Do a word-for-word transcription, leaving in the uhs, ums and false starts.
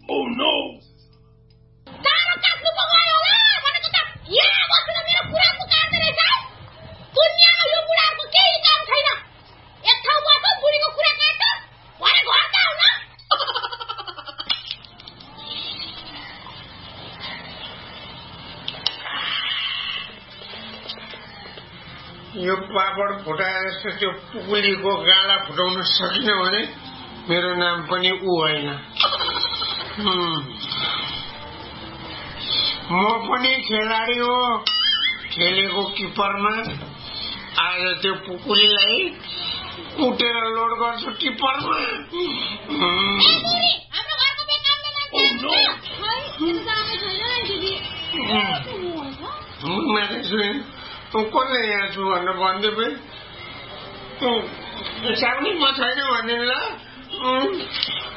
Oh no! तारो काट्नु पगायो होला भनेको त यहाँ बसेर मेरो कुराको काट्दै रहेछ। दुनियाँमा यो बुढाको केही काम छैन। एक ठाउँ बस बुढीको कुरा काट्छ भने घर कहाँ हुन? यो पापड फुटाएर त्यो पुकुलीको गाला फुटाउन सकिन भने मेरो नाम पनि ऊ होइन। म पनि खेलाडी हो, खेलेको किपरमा। आज त्यो पुकुलीलाई कुटेर लोड गर्छु टिपरमा। कसले यहाँ छु भनेर भनिदिए पनि साउनी म छैन भन्दिनु ल।